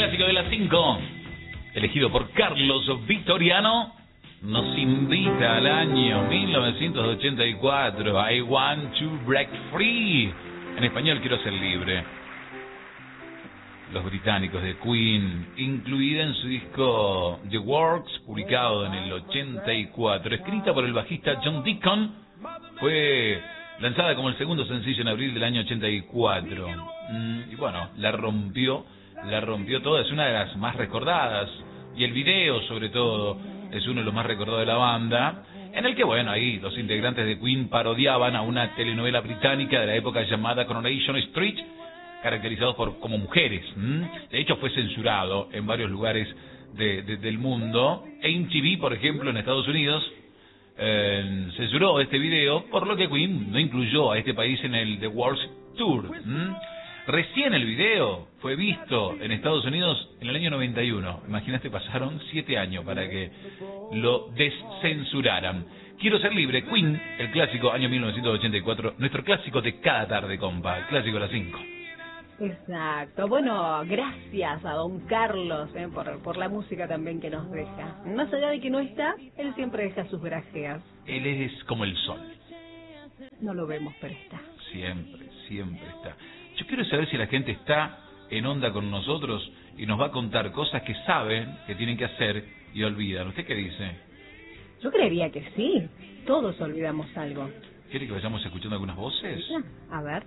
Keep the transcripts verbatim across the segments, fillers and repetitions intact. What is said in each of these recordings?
clásico de las cinco, elegido por Carlos Victoriano, nos invita al año mil novecientos ochenta y cuatro. I want to break free. En español, quiero ser libre. Los británicos de Queen, incluida en su disco The Works, publicado en el ochenta y cuatro, escrita por el bajista John Deacon, fue lanzada como el segundo sencillo en abril del año ochenta y cuatro. Mm, y bueno, la rompió, la rompió toda, es una de las más recordadas, y el video sobre todo es uno de los más recordados de la banda, en el que bueno, ahí los integrantes de Queen parodiaban a una telenovela británica de la época llamada Coronation Street, caracterizados por como mujeres. ¿m? De hecho fue censurado en varios lugares de, de, del mundo. M T V, por ejemplo, en Estados Unidos, eh, censuró este video, por lo que Queen no incluyó a este país en el The World Tour. ¿m? Recién el video fue visto en Estados Unidos en el año noventa y uno. Imagínate, pasaron siete años para que lo descensuraran. Quiero ser libre, Queen, el clásico, año mil novecientos ochenta y cuatro, nuestro clásico de cada tarde, compa, el clásico de las cinco. Exacto. Bueno, gracias a don Carlos eh, por, por la música también que nos deja. Más allá de que no está, él siempre deja sus grajeas. Él es como el sol. No lo vemos, pero está. Siempre, siempre está. Yo quiero saber si la gente está en onda con nosotros y nos va a contar cosas que saben que tienen que hacer y olvidan. ¿Usted qué dice? Yo creería que sí. Todos olvidamos algo. ¿Quiere que vayamos escuchando algunas voces? A ver.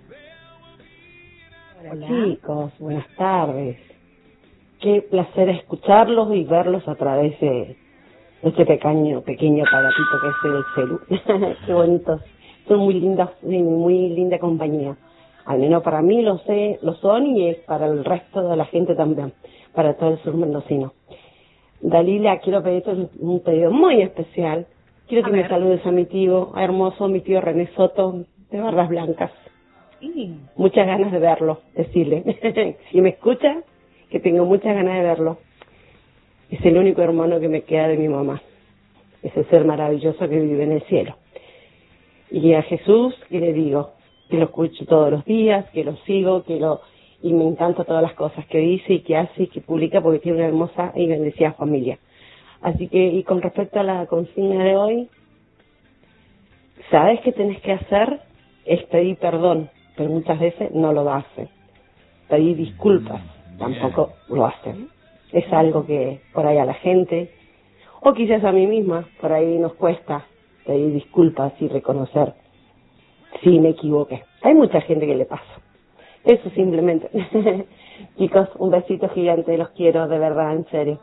Hola chicos, buenas tardes. Qué placer escucharlos y verlos a través de este pequeño pequeño aparatito que es el celu. Qué bonitos. Son muy lindas, muy linda compañía. Al menos para mí lo sé, lo son, y es para el resto de la gente también, para todo el sur mendocino. Dalila, quiero pedirte un pedido muy especial. Quiero que me saludes a mi tío hermoso, mi tío René Soto, de Barras Blancas. Sí. Muchas ganas de verlo, decirle. Si me escucha, que tengo muchas ganas de verlo. Es el único hermano que me queda de mi mamá. Ese ser maravilloso que vive en el cielo. Y a Jesús, ¿qué le digo? Que lo escucho todos los días, que lo sigo, que lo y me encantan todas las cosas que dice y que hace y que publica, porque tiene una hermosa y bendecida familia. Así que, y con respecto a la consigna de hoy, ¿sabes qué tenés que hacer? Es pedir perdón, pero muchas veces no lo hacen. Pedir disculpas, tampoco lo hacen. Es algo que por ahí a la gente, o quizás a mí misma, por ahí nos cuesta pedir disculpas y reconocer si me equivoqué. Hay mucha gente que le pasa. Eso simplemente. Chicos, un besito gigante, los quiero, de verdad, en serio.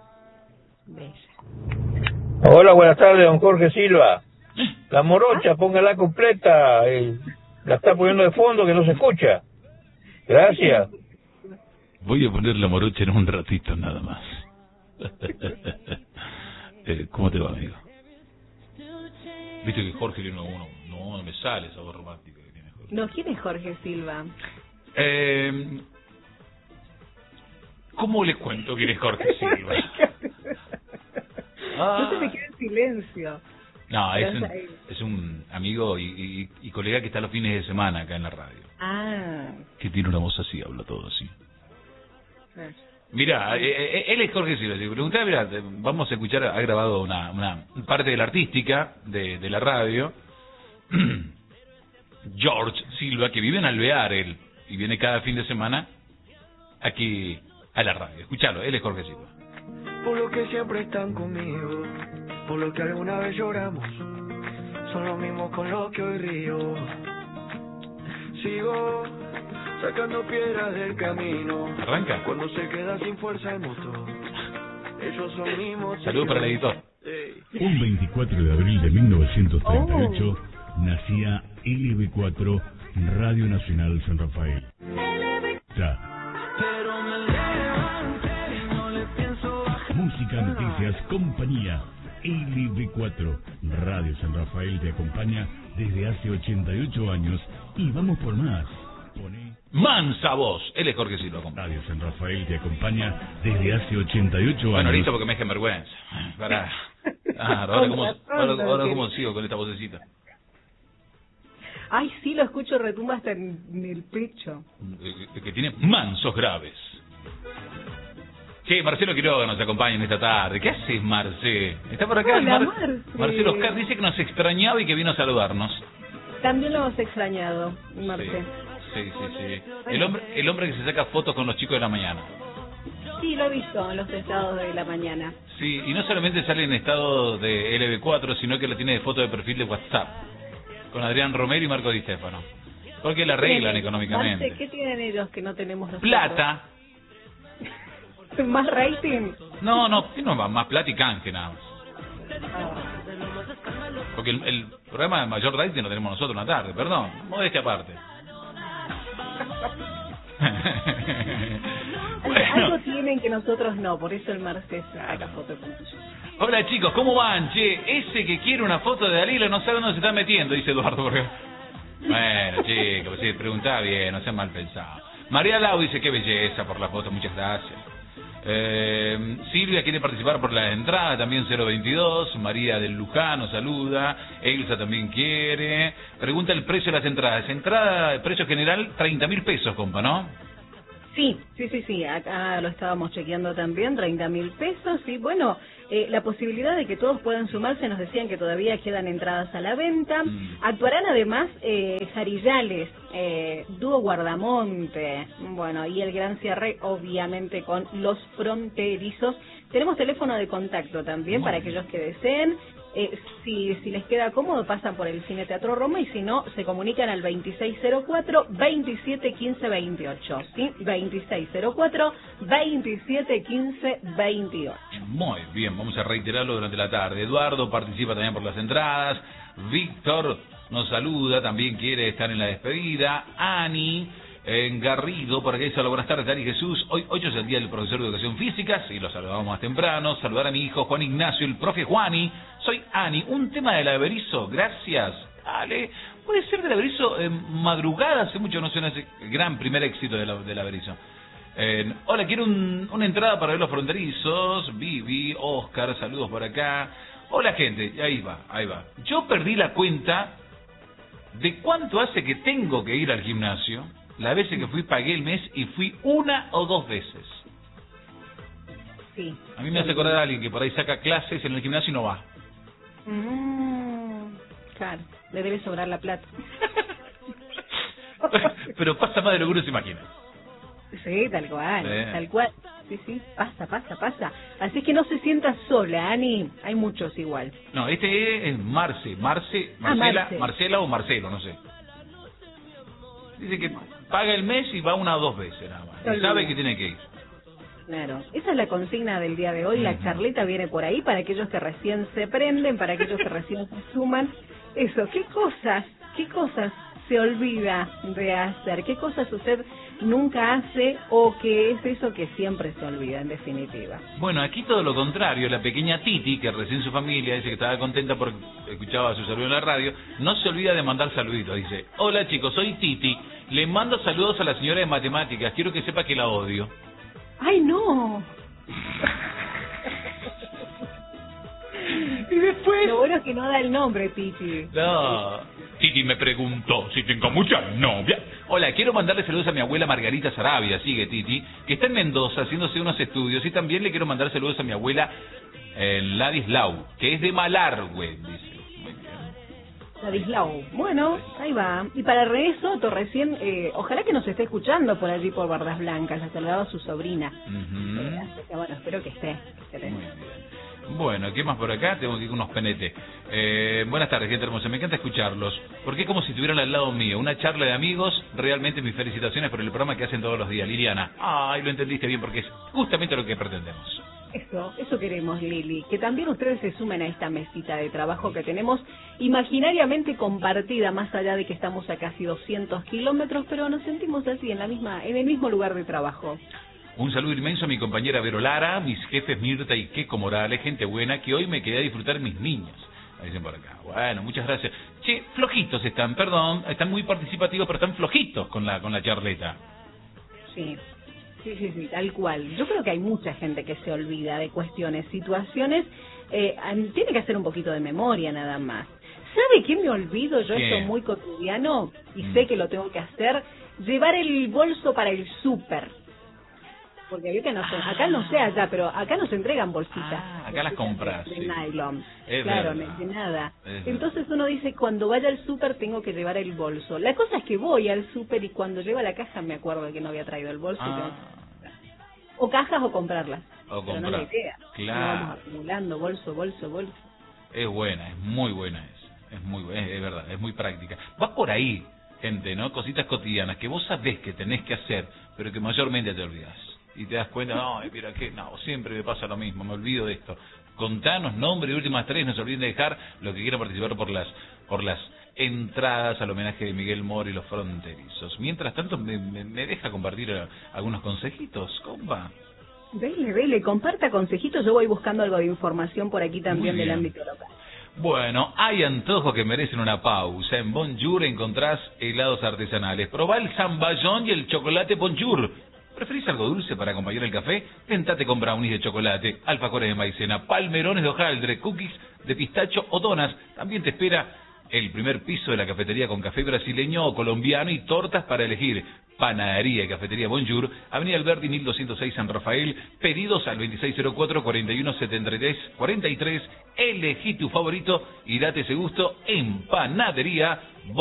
Bella. Hola, buenas tardes, don Jorge Silva. La morocha, póngala completa. Eh, la está poniendo de fondo que no se escucha. Gracias. Voy a poner la morocha en un ratito nada más. eh, ¿Cómo te va, amigo? Viste que Jorge tiene uno. No, no me sale esa voz romántica que tiene Jorge. No, ¿quién es Jorge Silva? Eh, ¿Cómo les cuento quién es Jorge Silva? ah. No se me queda en silencio. No, es un, es un amigo y, y, y colega que está los fines de semana acá en la radio. Ah. Que tiene una voz así, habla todo así. Mira, eh, él es Jorge Silva. Si preguntás, mira, vamos a escuchar, ha grabado una, una parte de la artística de, de la radio. George Silva, que vive en Alvear, él, y viene cada fin de semana aquí a la radio. Escuchalo, él es Jorge Silva. Por lo que siempre están conmigo, por lo que alguna vez lloramos, son los mismos con los que hoy río. Sigo sacando piedras del camino. Arranca. Cuando se queda sin fuerza el motor. Ellos son mismos. Saludos para el editor. Un veinticuatro de abril de mil novecientos treinta y ocho oh. nacía L B cuatro, Radio Nacional San Rafael. Ya. Música, noticias, compañía. L B cuatro, Radio San Rafael te acompaña desde hace ochenta y ocho años y vamos por más. Pone... Mansa voz, él es Jorge Silva. Radio San Rafael te acompaña desde hace ochenta y ocho años. Bueno, listo, porque me dejen vergüenza. Para... Ah, ahora, cómo, ahora, ahora cómo sigo con esta vocecita. Ay, sí, lo escucho, retumba hasta en el pecho. Que, que tiene mansos graves. Che, Marcelo Quiroga nos acompaña en esta tarde. ¿Qué haces, Marce? Está por acá. Hola, Mar Marce. Marcelo Oscar dice que nos extrañaba y que vino a saludarnos. También lo hemos extrañado, Marce. Sí, sí, sí. sí. El, hombre, el hombre que se saca fotos con los chicos de la mañana. Sí, lo he visto en los estados de la mañana. Sí, y no solamente sale en estado de L B cuatro, sino que lo tiene de foto de perfil de WhatsApp. Con Adrián Romero y Marco Di Stefano. Porque la arreglan económicamente. Marce, ¿qué tienen ellos que no tenemos nosotros? Plata. ¿Más rating? No, no, no, más plata y canje nada más. Porque el, el programa de mayor rating lo tenemos nosotros una tarde, perdón, modestia aparte. Bueno. Algo tienen que nosotros no, por eso el Marce saca foto con ellos. Hola chicos, ¿cómo van? Che, ese que quiere una foto de Dalila no sabe dónde se está metiendo, dice Eduardo. Porque... Bueno, chicos, pues sí, preguntaba bien, no sean mal pensados. María Lau dice, qué belleza por la foto, muchas gracias. Eh, Silvia quiere participar por la entrada, también cero veintidós. María del Lujano saluda. Elsa también quiere. Pregunta el precio de las entradas. Entrada, el precio general, treinta mil pesos, compa, ¿no? Sí, sí, sí, sí, acá lo estábamos chequeando también, treinta mil pesos, y bueno, eh, la posibilidad de que todos puedan sumarse, nos decían que todavía quedan entradas a la venta. Mm. Actuarán además eh, Jarillales, eh, Dúo Guardamonte, bueno, y el gran cierre, obviamente, con Los Fronterizos. Tenemos teléfono de contacto también para aquellos que deseen. Eh, si, si les queda cómodo, pasan por el Cine Teatro Roma, y si no, se comunican al veintiséis cero cuatro, veintisiete quince veintiocho, ¿sí? veintiséis cero cuatro, veintisiete quince veintiocho. Muy bien, vamos a reiterarlo durante la tarde. Eduardo participa también por las entradas. Víctor nos saluda, también quiere estar en la despedida. Ani... En Garrido, por acá dice, hola, buenas tardes, Dani Jesús. Hoy, hoy es el día del profesor de educación física, sí, lo saludamos más temprano. Saludar a mi hijo Juan Ignacio, el profe Juani. Soy Ani. Un tema del Averizo, gracias. Dale. Puede ser del Averizo, eh, madrugada, hace mucho no suena ese gran primer éxito del de Averizo. Eh, hola, quiero un, una entrada para ver Los Fronterizos. Vivi, Oscar, saludos por acá. Hola, gente, ahí va, ahí va. Yo perdí la cuenta de cuánto hace que tengo que ir al gimnasio. La vez que fui pagué el mes y fui una o dos veces. Sí. A mí me hace acordar a alguien que por ahí saca clases en el gimnasio y no va. Mm, claro, le debe sobrar la plata. Pero pasa más de lo que uno se imagina. Sí, tal cual, sí. tal cual. Sí, sí, pasa, pasa, pasa. Así que no se sienta sola, Ani. Hay muchos igual. No, este es Marce, Marce, Marcela, ah, Marce. Marcela o Marcelo, no sé. Dice que paga el mes y va una o dos veces nada más. Y sabe que tiene que ir. Claro, esa es la consigna del día de hoy. La charleta viene por ahí para aquellos que recién se prenden, para aquellos que recién se suman. Eso, ¿qué cosas, qué cosas se olvida de hacer? ¿Qué cosas usted nunca hace o qué es eso que siempre se olvida, en definitiva? Bueno, aquí todo lo contrario. La pequeña Titi, que recién su familia dice que estaba contenta porque escuchaba su saludo en la radio, no se olvida de mandar saluditos. Dice, hola chicos, soy Titi, le mando saludos a la señora de matemáticas, quiero que sepa que la odio. ¡Ay, no! Y después... Lo bueno es que no da el nombre, Titi. No. Titi me preguntó si tengo mucha novia. Hola, quiero mandarle saludos a mi abuela Margarita Sarabia, sigue Titi, que está en Mendoza haciéndose unos estudios. Y también le quiero mandar saludos a mi abuela eh, Ladislau, que es de Malargüe, dice. Muy bien. Ladislau. Bueno, ahí va. Y para René Soto, recién, eh, ojalá que nos esté escuchando por allí por Bardas Blancas. La saludaba a su sobrina. Uh-huh. eh, así que bueno, espero que esté. Que esté. Muy bien. Bueno, ¿qué más por acá? Tengo que ir con unos penetes. Eh, buenas tardes, gente hermosa. Me encanta escucharlos. Porque es como si estuvieran al lado mío. Una charla de amigos. Realmente mis felicitaciones por el programa que hacen todos los días. Liliana. Ay, lo entendiste bien porque es justamente lo que pretendemos. Eso, eso queremos, Lili. Que también ustedes se sumen a esta mesita de trabajo que tenemos imaginariamente compartida, más allá de que estamos a casi doscientos kilómetros, pero nos sentimos así en la misma, en el mismo lugar de trabajo. Un saludo inmenso a mi compañera Vero Lara, mis jefes Mirta y Keiko Morales, gente buena, que hoy me quedé a disfrutar mis niños. Me dicen por acá. Bueno, muchas gracias. Che, flojitos están, perdón, están muy participativos, pero están flojitos con la con la charleta. Sí, sí, sí, sí, tal cual. Yo creo que hay mucha gente que se olvida de cuestiones, situaciones. Eh, tiene que hacer un poquito de memoria nada más. ¿Sabe qué me olvido yo? ¿Qué? Esto muy cotidiano, y mm. sé que lo tengo que hacer, llevar el bolso para el súper. porque yo que no sé, acá no sé allá, pero acá nos entregan bolsitas. Ah, acá las compras. De, sí. de nylon. Es claro, verdad. de nada. Es Entonces uno dice, cuando vaya al súper tengo que llevar el bolso. La cosa es que voy al súper y cuando llego a la caja me acuerdo de que no había traído el bolso. Ah. Y tengo... O cajas o comprarlas. O Pero no comprar. la idea. Claro. No vamos acumulando bolso, bolso, bolso. Es buena, es muy buena esa. Es muy buena, es, es verdad, es muy práctica. Va por ahí, gente, ¿no? Cositas cotidianas que vos sabés que tenés que hacer, pero que mayormente te olvidás. Y te das cuenta, no, mira que no, siempre me pasa lo mismo, me olvido de esto. Contanos nombre y últimas tres, no se olviden de dejar lo que quieran participar por las por las entradas al homenaje de Miguel Moro y los fronterizos. Mientras tanto, me, me, me deja compartir uh, algunos consejitos, compa. Dele, dele, comparta consejitos, yo voy buscando algo de información por aquí también del ámbito local. Bueno, hay antojos que merecen una pausa. En Bonjour encontrás helados artesanales. Probá el zamballón y el chocolate Bonjour. ¿Preferís algo dulce para acompañar el café? Tentate con brownies de chocolate, alfajores de maicena, palmerones de hojaldre, cookies de pistacho o donas. También te espera el primer piso de la cafetería con café brasileño o colombiano y tortas para elegir. Panadería y Cafetería Bonjour, Avenida Alberti mil doscientos seis San Rafael, pedidos al veintiséis cero cuatro, cuarenta y uno setenta y tres cuarenta y tres, elegí tu favorito y date ese gusto en Panadería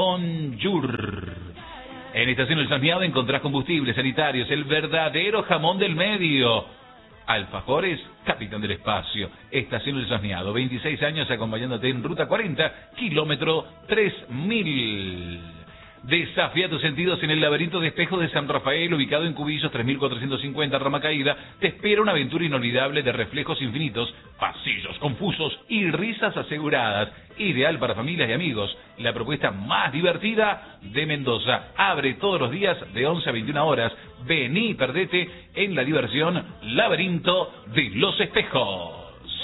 Bonjour. En Estación El Sosneado encontrás combustibles sanitarios, el verdadero jamón del medio. Alfajores, Capitán del Espacio. Estación El Sosneado, veintiséis años acompañándote en Ruta cuarenta, kilómetro tres mil. Desafía tus sentidos en el laberinto de espejos de San Rafael, ubicado en Cubillos tres mil cuatrocientos cincuenta, Rama Caída. Te espera una aventura inolvidable de reflejos infinitos, pasillos confusos y risas aseguradas. Ideal para familias y amigos. La propuesta más divertida de Mendoza. Abre todos los días de once a veintiuna horas. Vení y perdete en la diversión Laberinto de los Espejos.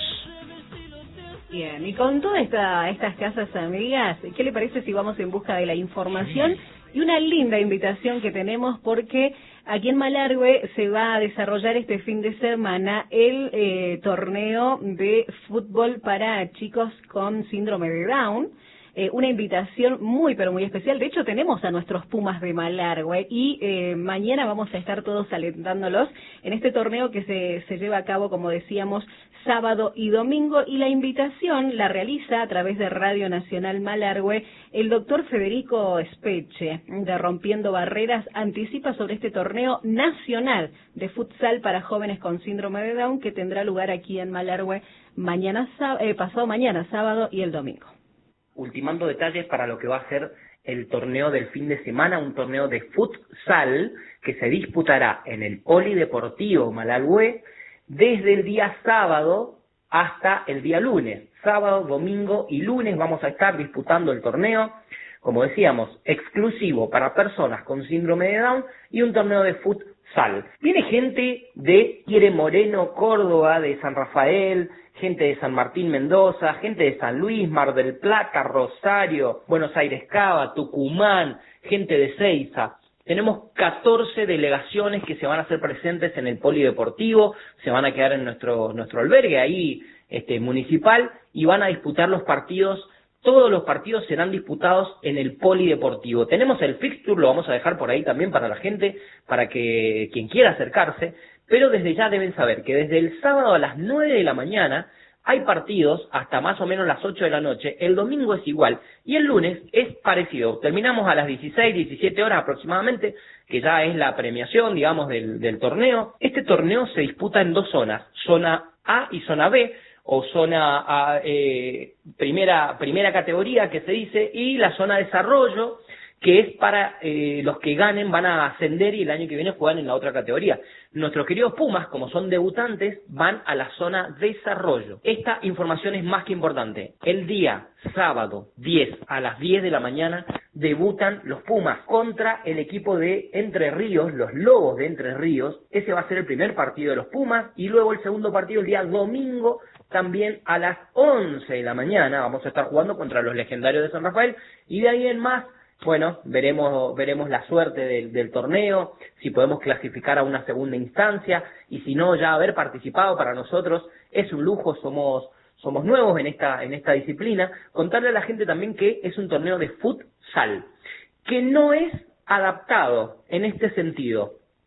Bien, y con todas esta, estas casas amigas, ¿qué le parece si vamos en busca de la información? Y una linda invitación que tenemos porque aquí en Malargüe se va a desarrollar este fin de semana el eh, torneo de fútbol para chicos con síndrome de Down. Eh, una invitación muy pero muy especial. De hecho tenemos a nuestros Pumas de Malargüe y eh, mañana vamos a estar todos alentándolos en este torneo que se, se lleva a cabo, como decíamos, sábado y domingo, y la invitación la realiza a través de Radio Nacional Malargüe el doctor Federico Speche, de Rompiendo Barreras. Anticipa sobre este torneo nacional de futsal para jóvenes con síndrome de Down que tendrá lugar aquí en Malargüe mañana, eh, pasado mañana, sábado y el domingo. Ultimando detalles para lo que va a ser el torneo del fin de semana, un torneo de futsal que se disputará en el Polideportivo Malargüe desde el día sábado hasta el día lunes. Sábado, domingo y lunes vamos a estar disputando el torneo, como decíamos, exclusivo para personas con síndrome de Down y un torneo de futsal. Viene gente de Quiere Moreno, Córdoba, de San Rafael, gente de San Martín, Mendoza, gente de San Luis, Mar del Plata, Rosario, Buenos Aires, Cava, Tucumán, gente de Seiza. Tenemos catorce delegaciones que se van a hacer presentes en el Polideportivo, se van a quedar en nuestro nuestro albergue ahí este municipal y van a disputar los partidos. Todos los partidos serán disputados en el Polideportivo. Tenemos el fixture, lo vamos a dejar por ahí también para la gente, para que quien quiera acercarse, pero desde ya deben saber que desde el sábado a las nueve de la mañana hay partidos hasta más o menos las ocho de la noche, el domingo es igual, y el lunes es parecido. Terminamos a las dieciséis, diecisiete horas aproximadamente, que ya es la premiación, digamos, del, del torneo. Este torneo se disputa en dos zonas, zona A y zona B, o zona A, eh, primera, primera categoría que se dice, y la zona desarrollo, que es para eh, los que ganen van a ascender y el año que viene juegan en la otra categoría. Nuestros queridos Pumas, como son debutantes, van a la zona desarrollo. Esta información es más que importante. El día sábado diez a las diez de la mañana debutan los Pumas contra el equipo de Entre Ríos, los Lobos de Entre Ríos. Ese va a ser el primer partido de los Pumas y luego el segundo partido el día domingo también a las once de la mañana. Vamos a estar jugando contra los Legendarios de San Rafael y de ahí en más, bueno, veremos veremos la suerte del, del torneo, si podemos clasificar a una segunda instancia, y si no, ya haber participado para nosotros es un lujo, somos somos nuevos en esta en esta disciplina. Contarle a la gente también que es un torneo de futsal, que no es adaptado en este sentido.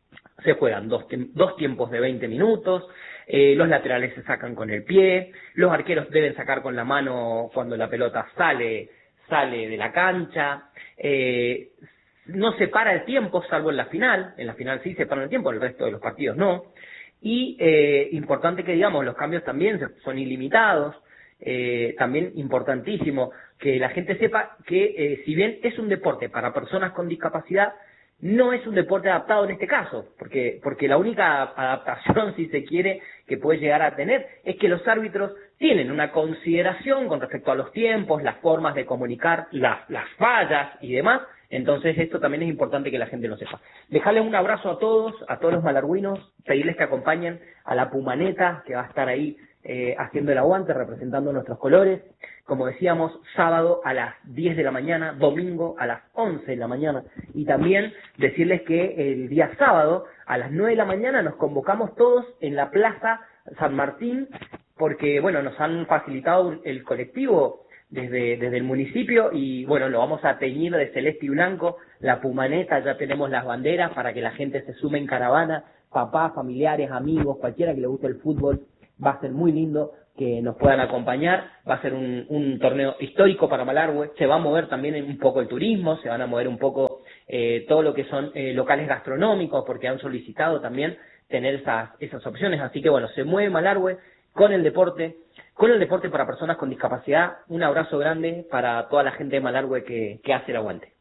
se juegan dos, dos tiempos de veinte minutos, eh, los laterales se sacan con el pie, los arqueros deben sacar con la mano cuando la pelota sale, sale de la cancha, eh, no se para el tiempo salvo en la final, en la final sí se para el tiempo, el resto de los partidos no, y eh, importante que digamos, los cambios también son ilimitados, eh, también importantísimo que la gente sepa que eh, si bien es un deporte para personas con discapacidad, no es un deporte adaptado en este caso, porque porque la única adaptación, si se quiere, que puede llegar a tener es que los árbitros tienen una consideración con respecto a los tiempos, las formas de comunicar, las, las fallas y demás. Entonces esto también es importante que la gente lo sepa. Dejarles un abrazo a todos, a todos los malargüinos, pedirles que acompañen a la Pumaneta, que va a estar ahí eh, haciendo el aguante, representando nuestros colores. Como decíamos, sábado a las diez de la mañana, domingo a las once de la mañana. Y también decirles que el día sábado a las nueve de la mañana nos convocamos todos en la Plaza San Martín, porque bueno, nos han facilitado el colectivo desde, desde el municipio y bueno, lo vamos a teñir de celeste y blanco, la Pumaneta, ya tenemos las banderas para que la gente se sume en caravana, papás, familiares, amigos, cualquiera que le guste el fútbol, va a ser muy lindo que nos puedan acompañar, va a ser un, un torneo histórico para Malargüe, se va a mover también un poco el turismo, se van a mover un poco eh, todo lo que son eh, locales gastronómicos, porque han solicitado también tener esas, esas opciones, así que bueno, se mueve Malargüe con el deporte, con el deporte para personas con discapacidad. Un abrazo grande para toda la gente de Malargüe que, que hace el aguante.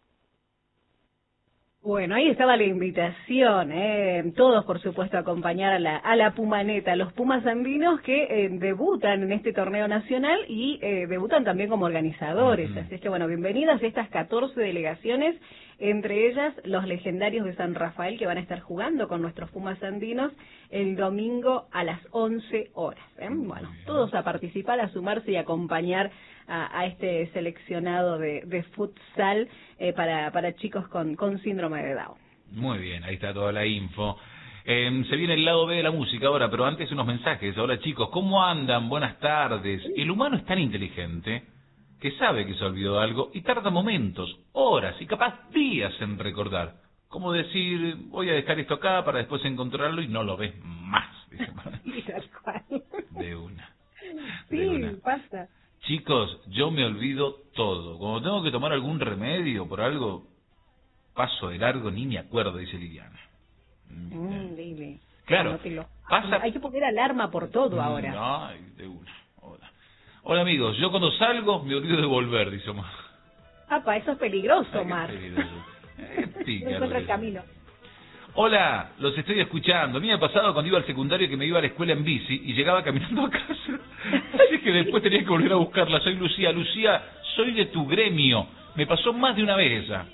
Bueno, ahí estaba la invitación, ¿eh? Todos, por supuesto, a acompañar a la, a la Pumaneta, los Pumas andinos que eh, debutan en este torneo nacional y eh, debutan también como organizadores. Uh-huh. Así es que, bueno, bienvenidas a estas catorce delegaciones, entre ellas los legendarios de San Rafael que van a estar jugando con nuestros Pumas andinos el domingo a las once horas. ¿eh? Bueno, todos a participar, a sumarse y acompañar a, a este seleccionado de, de futsal eh, para, para chicos con, con síndrome de Down. Muy bien, ahí está toda la info. Eh, se viene el lado B de la música ahora, pero antes unos mensajes. Hola chicos, ¿cómo andan? Buenas tardes. El humano es tan inteligente que sabe que se olvidó algo y tarda momentos, horas y capaz días en recordar. Como decir, voy a dejar esto acá para después encontrarlo y no lo ves más. Dice. Y tal cual. De una. Sí, de una. pasa. Chicos, yo me olvido todo. Cuando tengo que tomar algún remedio por algo, paso de largo, ni me acuerdo, dice Liliana. Mm, Lili. Claro. Pasa... Hay que poner alarma por todo ahora. Ay, de una. Hola. Hola amigos, yo cuando salgo me olvido de volver, dice Omar. Apa, eso es peligroso, Ay, Omar. peligroso. Eh, sí, no encuentra el camino. Hola, los estoy escuchando. A mí me ha pasado cuando iba al secundario que me iba a la escuela en bici y llegaba caminando a casa. Así que después tenía que volver a buscarla. Soy Lucía. Lucía, soy de tu gremio. Me pasó más de una vez esa.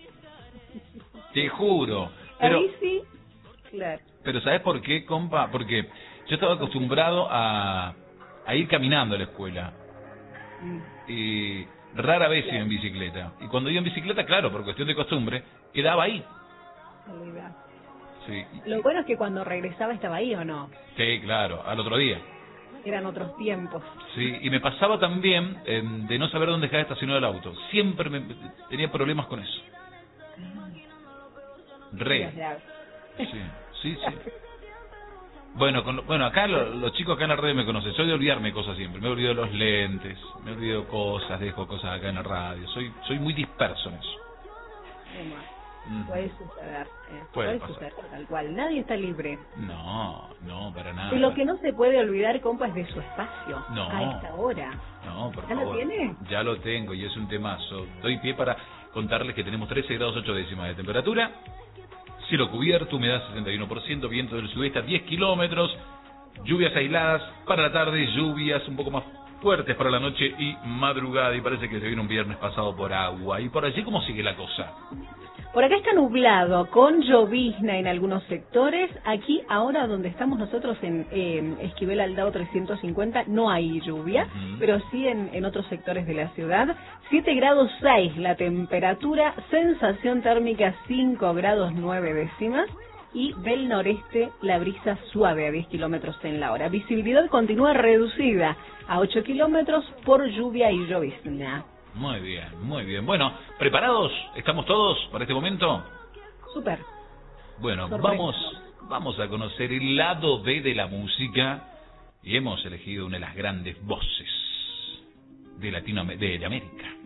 Te juro. Pero, la bici, claro. Pero ¿sabes por qué, compa? Porque yo estaba acostumbrado a, a ir caminando a la escuela. Mm. Y rara vez iba en bicicleta. Y cuando iba en bicicleta, claro, por cuestión de costumbre, quedaba ahí. Sí. Lo bueno es que cuando regresaba estaba ahí, ¿o no? Sí, claro, al otro día. Eran otros tiempos. Sí, y me pasaba también eh, de no saber dónde dejar estacionado el auto. Siempre me, tenía problemas con eso. Re. Sí, sí, sí. Bueno, con, bueno acá lo, los chicos acá en la radio me conocen. Soy de olvidarme cosas siempre. Me olvido los lentes, me olvido cosas, dejo cosas acá en la radio. Soy soy muy disperso en eso. Mm. Puede suceder, eh. puede, puede suceder, tal cual. Nadie está libre. No, no, para nada. Y lo que no se puede olvidar, compa, es de su espacio. No. A esta hora. No, por ¿Ya favor. lo tiene? Ya lo tengo y es un temazo. Doy pie para contarles que tenemos trece grados ocho décimas de temperatura, cielo cubierto, humedad sesenta y uno por ciento, viento del sudeste a diez kilómetros, lluvias aisladas para la tarde, lluvias un poco más fuertes para la noche y madrugada, y parece que se viene un viernes pasado por agua. ¿Y por allí cómo sigue la cosa? Por acá está nublado, con llovizna en algunos sectores. Aquí, ahora donde estamos nosotros en eh, Esquivel Aldao trescientos cincuenta, no hay lluvia, uh-huh. pero sí en, en otros sectores de la ciudad. siete grados seis la temperatura, sensación térmica cinco grados nueve décimas, y del noreste la brisa suave a diez kilómetros en la hora. Visibilidad continúa reducida a ocho kilómetros por lluvia y llovizna. Muy bien, muy bien. Bueno, ¿preparados? ¿Estamos todos para este momento? Súper. Bueno, Sorpresa. vamos vamos a conocer el lado B de la música y hemos elegido una de las grandes voces de Latinoamérica, de América.